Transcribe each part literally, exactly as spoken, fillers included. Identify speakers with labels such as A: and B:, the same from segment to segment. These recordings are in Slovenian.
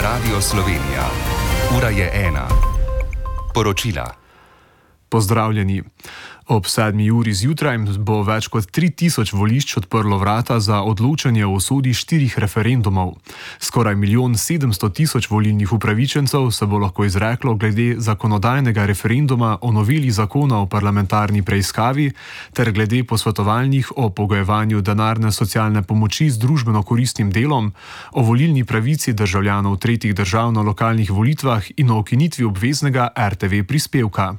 A: Radio Slovenija. Ura je ena. Poročila.
B: Pozdravljeni. Ob sedmi uri zjutraj bo več kot tri tisoč volišč odprlo vrata za odločanje o usodi štirih referendumov. Skoraj milijon sedemsto tisoč volilnih upravičencev se bo lahko izreklo glede zakonodajnega referenduma o noveli zakona o parlamentarni preiskavi ter glede posvetovalnih o pogojevanju denarne socialne pomoči z družbeno koristnim delom, o volilni pravici državljanov tretjih držav na lokalnih volitvah in o ukinitvi obveznega er te ve prispevka.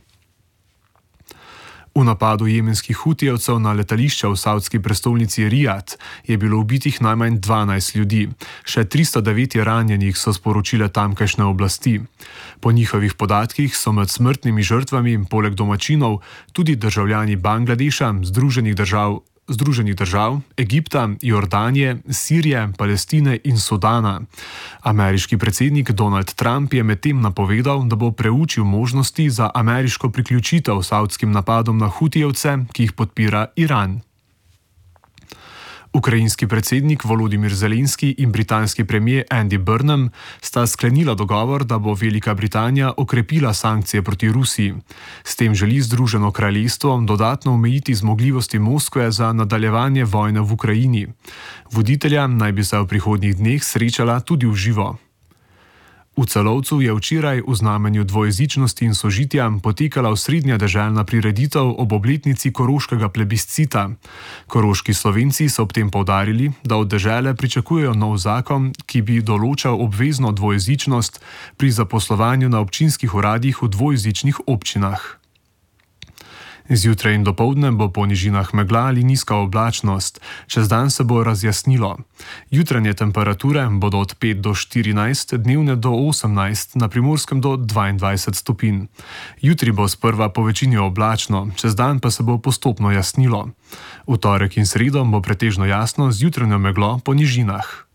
B: V napadu jemenskih hutijevcev na letališče v savdski prestolnici Rijad je bilo ubitih najmanj dvanajst ljudi, še tristo devet je ranjenih, so sporočile tamkajšnje oblasti. Po njihovih podatkih so med smrtnimi žrtvami, poleg domačinov, tudi državljani Bangladeša, Združenih držav, Združenih držav, Egipta, Jordanije, Sirije, Palestine in Sudana. Ameriški predsednik Donald Trump je medtem napovedal, da bo preučil možnosti za ameriško priključitev savdskim napadom na hutijevce, ki jih podpira Iran. Ukrajinski predsednik Volodimir Zelenski in britanski premier Andy Burnham sta sklenila dogovor, da bo Velika Britanija okrepila sankcije proti Rusiji. S tem želi Združeno kraljestvo dodatno omejiti zmogljivosti Moskve za nadaljevanje vojne v Ukrajini. Voditelja naj bi se v prihodnjih dneh srečala tudi v živo. V Celovcu je včeraj v znamenju dvojezičnosti in sožitja potekala osrednja deželna prireditev ob obletnici koroškega plebiscita. Koroški Slovenci so ob tem poudarili, da od dežele pričakujejo nov zakon, ki bi določal obvezno dvojezičnost pri zaposlovanju na občinskih uradih v dvojezičnih občinah. Zjutraj in dopoldne bo po nižinah megla ali nizka oblačnost, čez dan se bo razjasnilo. Jutranje temperature bodo od pet do štirinajst, dnevne do osemnajst, na Primorskem do dvaindvajset stopinj. Jutri bo sprva po večini oblačno, čez dan pa se bo postopno jasnilo. V torek in sredo bo pretežno jasno z jutranjo meglo po nižinah.